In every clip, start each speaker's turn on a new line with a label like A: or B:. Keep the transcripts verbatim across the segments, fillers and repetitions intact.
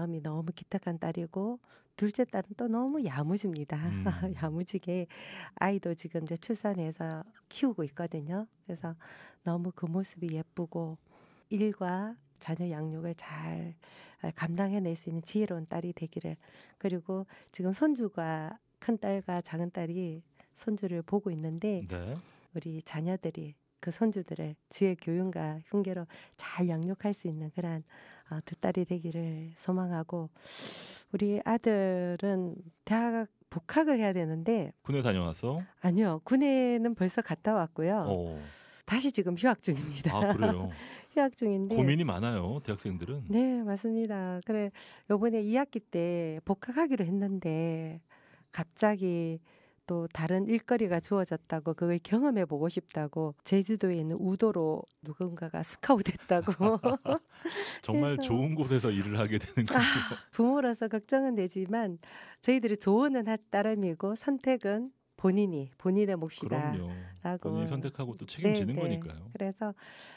A: 마음이 너무 기특한 딸이고 둘째 딸은 또 너무 야무집니다.
B: 음.
A: 야무지게 아이도 지금 이제 출산해서 키우고 있거든요. 그래서 너무 그 모습이 예쁘고 일과 자녀 양육을 잘 감당해낼 수 있는 지혜로운 딸이 되기를, 그리고 지금 손주가 큰딸과 작은딸이 손주를 보고 있는데
B: 네.
A: 우리 자녀들이 그 손주들을 주의 교훈과 흉계로 잘 양육할 수 있는 그런 어, 두 딸이 되기를 소망하고, 우리 아들은 대학 복학을 해야 되는데
B: 군에 다녀와서?
A: 아니요, 군에는 벌써 갔다 왔고요.
B: 어.
A: 다시 지금 휴학 중입니다.
B: 아, 그래요?
A: 휴학 중인데
B: 고민이 많아요, 대학생들은.
A: 네, 맞습니다. 그래 요번에 이 학기 때 복학하기로 했는데 갑자기 또 다른 일거리가 주어졌다고, 그걸 경험해 보고 싶다고 제주도에 있는 우도로 누군가가 스카우트했다고.
B: 정말
A: 그래서
B: 좋은 곳에서 일을 하게 되는 거예요.
A: 아, 부모로서 걱정은 되지만 저희들이 조언은 할 따름이고 선택은 본인이 본인의 몫이다.
B: 그럼요.
A: 라고.
B: 본인이 선택하고 또 책임지는
A: 네, 네.
B: 거니까요.
A: 그래서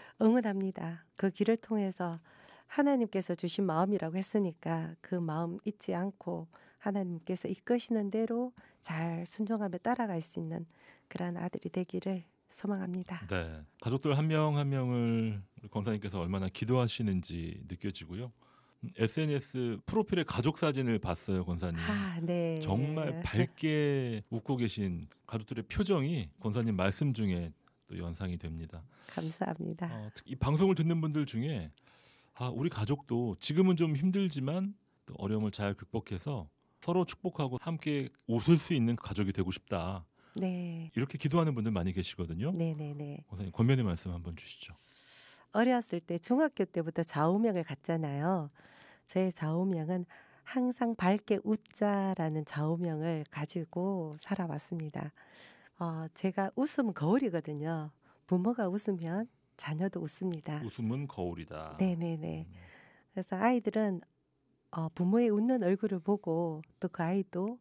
A: 응원합니다. 그 길을 통해서 하나님께서 주신 마음이라고 했으니까 그 마음 잊지 않고 하나님께서 이끄시는 대로 잘 순종하며 따라갈 수 있는 그런 아들이 되기를 소망합니다.
B: 네. 가족들 한 명 한 명을 우리 권사님께서 얼마나 기도하시는지 느껴지고요. 에스엔에스 프로필의 가족 사진을 봤어요, 권사님.
A: 아, 네.
B: 정말 밝게 웃고 계신 가족들의 표정이 권사님 말씀 중에 또 연상이 됩니다.
A: 감사합니다.
B: 어, 이 방송을 듣는 분들 중에 아, 우리 가족도 지금은 좀 힘들지만 또 어려움을 잘 극복해서 서로 축복하고 함께 웃을 수 있는 가족이 되고 싶다.
A: 네.
B: 이렇게 기도하는 분들 많이 계시거든요.
A: 네네네.
B: 권사님 권면의 말씀 한번 주시죠.
A: 어렸을 때 중학교 때부터 좌우명을 갖잖아요. 제 좌우명은 항상 밝게 웃자라는 좌우명을 가지고 살아왔습니다. 어, 제가 웃음은 거울이거든요. 부모가 웃으면 자녀도 웃습니다.
B: 웃음은 거울이다.
A: 네네네.
B: 음.
A: 그래서 아이들은 어, 부모의 웃는 얼굴을 보고 또 그 아이도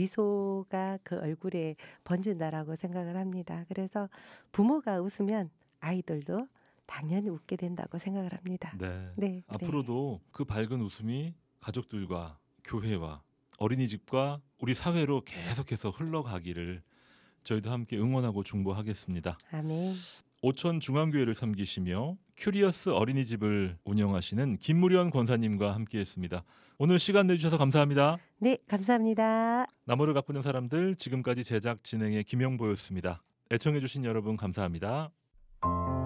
A: 미소가 그 얼굴에 번진다라고 생각을 합니다. 그래서 부모가 웃으면 아이들도 당연히 웃게 된다고 생각을 합니다.
B: 네.
A: 네,
B: 앞으로도 그 밝은 웃음이 가족들과 교회와 어린이집과 우리 사회로 계속해서 흘러가기를 저희도 함께 응원하고 중보하겠습니다.
A: 아멘.
B: 오천 중앙교회를 섬기시며 큐리어스 어린이집을 운영하시는 김무련 권사님과 함께했습니다. 오늘 시간 내주셔서 감사합니다.
A: 네, 감사합니다.
B: 나무를 가꾸는 사람들, 지금까지 제작 진행의 김영보였습니다. 애청해주신 여러분 감사합니다.